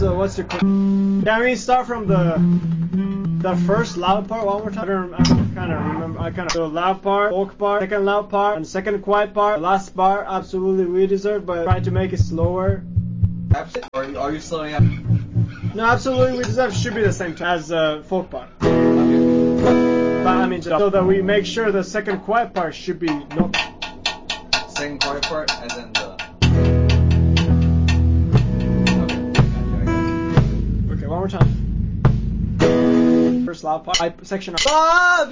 what's your? Can we start from the first loud part one more time? I kind of remember. So loud part, folk part, second loud part, and second quiet part. The last part, absolutely we deserve, but try to make it slower. Are you slowing up? No, absolutely we deserve should be the same time as folk part. But I mean, so that we make sure the second quiet part should be no. Second quiet part, and then the. Okay, one more time. First loud part, section of.